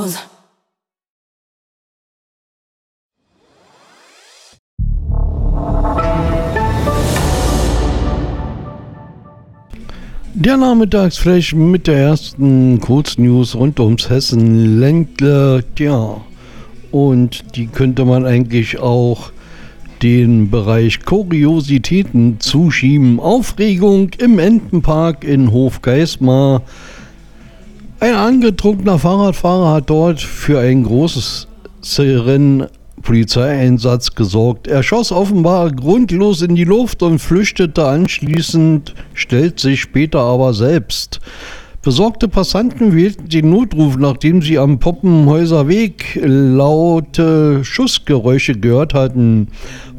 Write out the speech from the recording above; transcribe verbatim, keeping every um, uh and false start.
Der Nachmittagsflash mit der ersten Kurznews rund ums Hessen-Ländle, tja, und die könnte man eigentlich auch den Bereich Kuriositäten zuschieben. Aufregung im Entenpark in Hofgeismar. Ein angetrunkener Fahrradfahrer hat dort für ein großes Rennen Polizeieinsatz gesorgt. Er schoss offenbar grundlos in die Luft und flüchtete anschließend, stellt sich später aber selbst. Besorgte Passanten wählten den Notruf, nachdem sie am Poppenhäuser Weg laute Schussgeräusche gehört hatten.